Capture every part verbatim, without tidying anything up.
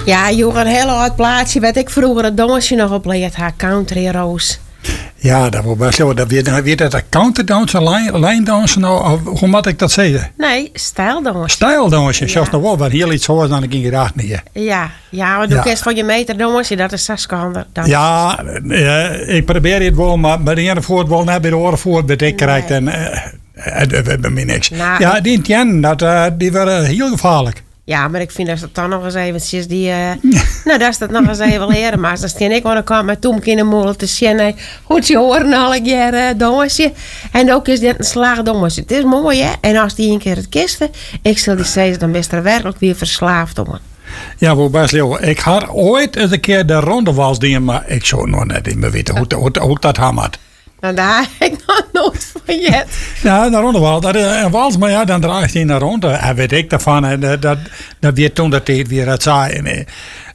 Ja, joh, een heel oud plaatsje. Wat ik vroeger het dansje nog op leerd, haar Country Rose. Ja, dat wordt best zo. Dat weer, weer dat counterdansen, lijn, lijndansen, nou, of hoe moet ik dat zeggen? Nee, stijldansje. Stijldansje, Ja. zelfs nog wel wat heel iets hoors dan ik in gedacht niet. Ja, ja, maar doe Ja. eerst van je meter dansje, dat is Saskander. Ja, eh, ik probeer het wel, maar bij de ene voort wel net bij de andere voort ben ik krijgt en eh, het het bij mij niks. Nou, Ja, die tien, dat, eh, die waren heel gevaarlijk. Ja, maar ik vind dat het dan nog eens eventjes die... eh, nou, dat is dat nog eens even leren. Maar dan steen ik aan de kant met Toemke in de molen te zien. Goed, je horen al een keer uh, dansje. En ook is dit een slaagdansje. Het is mooi, hè? En als die een keer het kisten, ik zal die zeggen, dan best er werkelijk weer verslaafd om. Ja, voor best leeuw. Ik had ooit eens een keer de rondewals dingen, maar ik zou nog net niet meer weten hoe, hoe, hoe dat hammert. Nou, daar heb ik nog nooit van jet. Ja, de rondewals. Dat is een wals, maar ja, dan draait hij naar rond. En weet ik daarvan. En dat, dat, dat weer toen dat hij weer het zei. En, eh,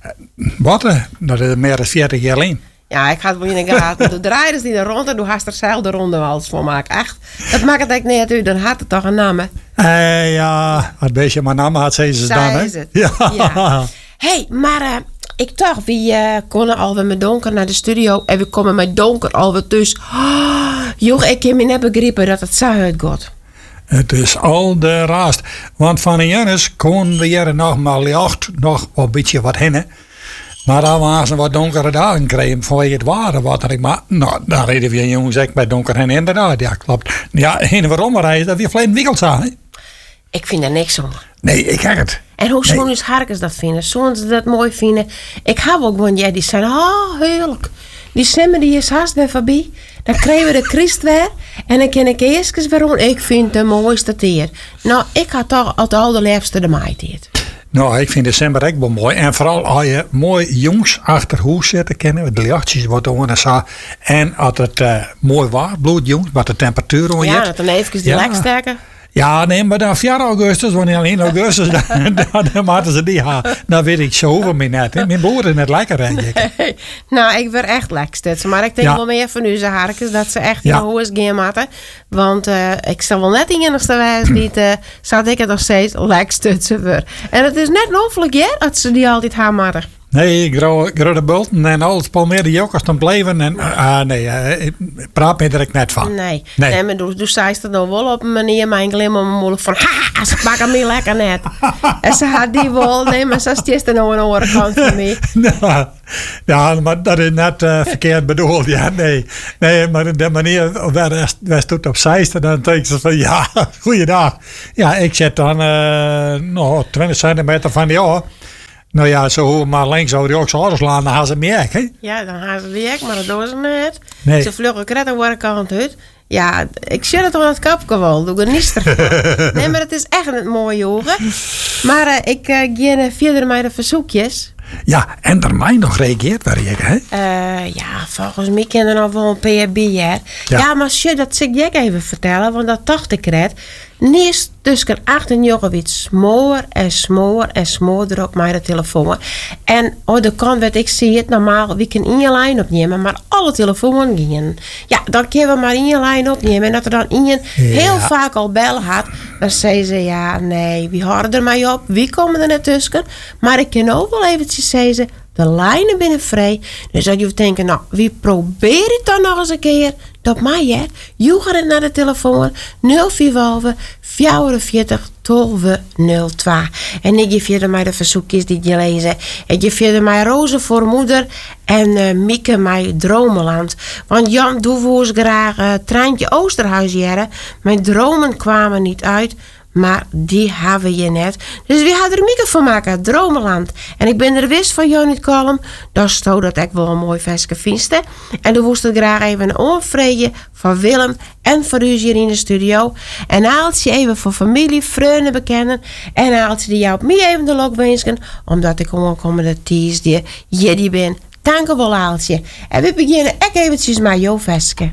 wat? eh, Dat is meer dan veertig jaar alleen. Ja, ik ga het wel in de gaten. Doe draaien die er rond en doe haast er zelf de ronde wals voor maken. Echt, dat maakt het eigenlijk niet uit. Dan had het toch een naam, hè? Eh, ja, het beestje maar naam had, zei ze dan. Zij Hè? is het. Ja. Ja. hey, maar uh, ik dacht, we uh, konden alweer met donker naar de studio. En we komen met donker alweer dus. Oh, joh, ik heb me net begrepen dat het zo uitgaat. Het is al de raast. Want van de jongens konden we hier nog maar licht nog wel een beetje wat hinnen. Maar dan waren ze wat donkere dagen kregen vanwege het water. Wat er ik maar, nou, dan reden we jongens echt bij donker en inderdaad. Ja, klopt. Ja, heen en waarom rijden dat we vleet wikkeld zijn. Ik vind er niks van. Nee, ik heb het. En hoe Nee. zo'n is harkens dat vinden. Zo'n ze dat mooi vinden. Ik heb ook gewoon, ja, die zijn, oh, heerlijk. Die simmer die is haast weer voorbij. Dan krijgen we de Christ weer. En dan ken ik eerst eens waarom. Ik vind het de mooiste teer. Nou, ik had toch het allerliefste de maaiteert. Nou, ik vind december echt wel mooi. En vooral als je mooi jongs achter huis zitten kennen. De lichtjes wat onder zo. En als het uh, mooi waar, bloedjongs, wat de temperatuur om je Ja, hebt. dat dan even die Ja. lek sterken. Ja, nee, maar dan vier augustus, wanneer in augustus, dan, dan, dan moeten ze die gaan. Dan weet ik zo over mij net. Hè. Mijn broer is net lekker, denk ik. Hey, nou, ik ben echt lekstut. Maar ik denk Ja. wel meer van u, ze harkens, dat ze echt in Ja. de hoes gaan matten. Want uh, ik zal wel net de enigste wijs niet, uh, zat ik het nog steeds lekstutsen voor. En het is net ongelooflijk, ja, dat ze die altijd gaan matten. Nee, ik groot de bulten en alles palmeerde jokkers dan bleven. En uh, nee, uh, ik praat me er ik net van. Nee. Nee. nee, maar toen toen zei ze het dan wel op een manier, mijn glimmer mijn moeilijk van, ha, ze pakken me lekker net. En ze had die wel, nee, maar ze is er nog aan de andere kant van mij. Nou, ja, maar dat is net uh, verkeerd bedoeld. Ja, nee. Nee, maar de manier waar wij stoot op zijste, dan denk ze van, ja, goeiedag. Ja, ik zit dan uh, nou, twintig centimeter van die oor. Nou ja, zo maar links zou die ook zo slaan, dan gaan ze meer, hè? Ja, dan gaan ze die ek, maar dat doen ze net. Nee. Ze vluggen kret aan de kant uit. Ja, ik zit het aan het kapje wel. Doe er niets ervan. Nee, maar het is echt een mooie jongen. Maar uh, ik uh, ga verder met de verzoekjes. Ja, en er mij nog reageert, waar je, hè? Uh, ja, volgens mij kennen er nog wel een P H B, hè? Ja. ja, maar shit, dat zal ik je even vertellen, want dat dacht ik net. Niets tussen acht en jongen weer smoor en smoor en smoor er op mijn telefoon. En oh, de kant werd ik zie het normaal, we kunnen in je lijn opnemen, maar alle telefoons gingen. Ja, dan kunnen we maar in je lijn opnemen. En dat er dan in je Ja. heel vaak al bel had, dan zei ze, ja, nee, wie houden er mij op? Wie komen er net tussen? Maar ik kan ook wel eventjes zeggen, de lijnen binnen vrij. Dus dat je denken, nou, wie probeert het dan nog eens een keer? Dat mij, hè? Je gaat naar de telefoon nul vier vierenveertig twaalf nul twee. En ik geef je mij de verzoekjes die je lezen. Ik geef je mij Roze voor moeder en uh, Mieke mij Dromenland. Want Jan doe voor ons graag uh, Treintje Oosterhuis jaren. Mijn dromen kwamen niet uit. Maar die hebben je net. Dus wie had er Mieke van maken? Dromenland. En ik ben er wist van jou niet kalm. Dat stoot dat ik wel een mooi versje vindste. En dan moest ik graag even een onvrede van Willem en voor u hier in de studio. En haalt je even voor familie, vrienden bekennen. En haalt je die jou op mij even de lok wensen. Omdat ik gewoon komende tees die je die ben. Dank je wel, Aaltje. En we beginnen ook eventjes met jouw versje.